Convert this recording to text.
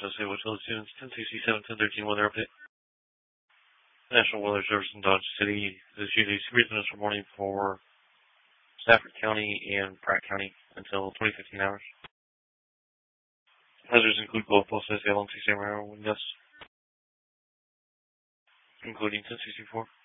Jose Hotel Students 1067 1013 weather update. National Weather Service in Dodge City is usually super for morning for Stafford County and Pratt County until 2015 hours. Hazards include both pulses, hail, and 6 wind gusts, including 1064.